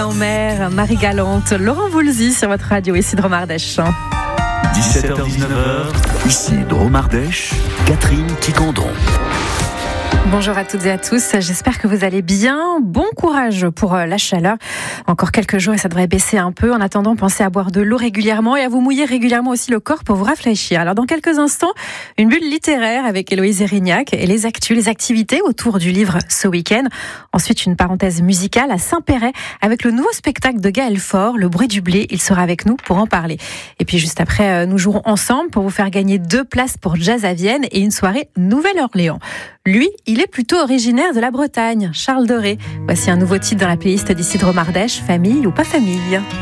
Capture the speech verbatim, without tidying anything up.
en mer, Marie Galante, Laurent Voulzy sur votre radio, ici Dromardèche. dix-sept heures dix-neuf heures, ici Dromardèche, Catherine Ticandron. Bonjour à toutes et à tous, j'espère que vous allez bien. Bon courage pour la chaleur. Encore quelques jours et ça devrait baisser un peu. En attendant, pensez à boire de l'eau régulièrement et à vous mouiller régulièrement aussi le corps pour vous rafraîchir. Alors dans quelques instants, une bulle littéraire avec Héloïse Erignac et les actus, les activités autour du livre ce week-end. Ensuite, une parenthèse musicale à Saint-Péret avec le nouveau spectacle de Gaël Faure, Le bruit du blé. Il sera avec nous pour en parler. Et puis juste après, nous jouerons ensemble pour vous faire gagner deux places pour Jazz à Vienne et une soirée Nouvelle-Orléans. Lui, il est plutôt originaire de la Bretagne, Charles Doré. Voici un nouveau titre dans la playlist d'ici Dromardèche, famille ou pas famille.